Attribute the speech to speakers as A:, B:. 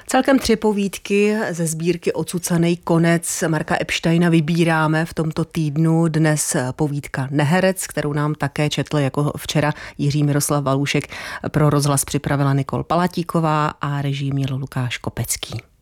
A: Celkem 3 povídky ze sbírky Ocucanej konec Marka Epsteina vybíráme v tomto týdnu. Dnes povídka Neherec, kterou nám také četl jako včera Jiří Miroslav Valůšek. Pro rozhlas připravila Nikol Palatíková a režii měl Lukáš Kopecký.